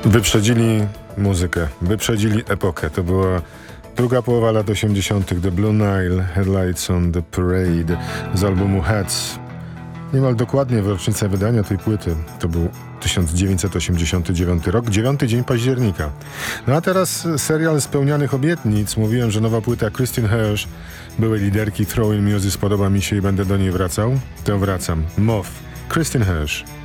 Wyprzedzili muzykę, wyprzedzili epokę. To była druga połowa lat 80. The Blue Nile, Headlights on the Parade z albumu Heads. Niemal dokładnie w rocznicę wydania tej płyty. To był 1989 rok, 9 dzień października. No a teraz serial spełnianych obietnic. Mówiłem, że nowa płyta Christine Hirsch, byłej liderki Throwing Music, spodoba mi się i będę do niej wracał. To wracam. Moth, Christine Hirsch.